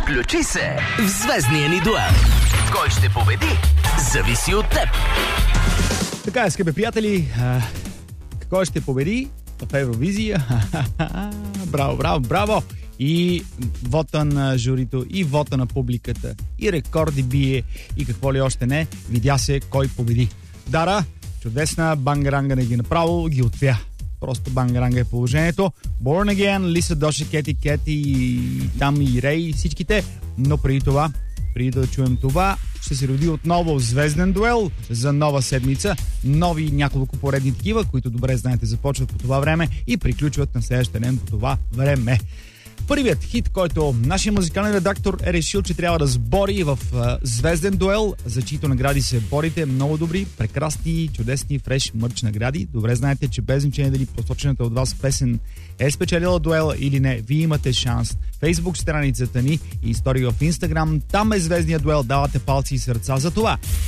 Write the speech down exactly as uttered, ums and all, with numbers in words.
Включи се в звездния ни дуел. Кой ще победи, зависи от теб. Така е, скъпи приятели, а, кой ще победи в Евровизия? Браво, браво, браво! И вота на журито, и вота на публиката, и рекорди бие, и какво ли още не. Видя се кой победи. Дара, чудесна, бангаранга не ги направо, ги отвя. Просто бангаранга е положението. Born Again, Лиса, Доши, Кети, Кети, там и Рей, всичките. Но преди това, преди да чуем това, ще се роди отново звезден дуел за нова седмица. Нови няколко поредни такива, които добре знаете започват по това време и приключват на следващия ден по това време. Първият хит, който нашия музикален редактор е решил, че трябва да сбори в а, звезден дуел, за чието награди се борите. Много добри, прекрасни, чудесни, фреш мърч награди. Добре знаете, че без значение дали посочената от вас песен е спечелила дуела или не, вие имате шанс. Фейсбук страницата ни и история в Инстаграм, там е звездния дуел, давате палци и сърца за това.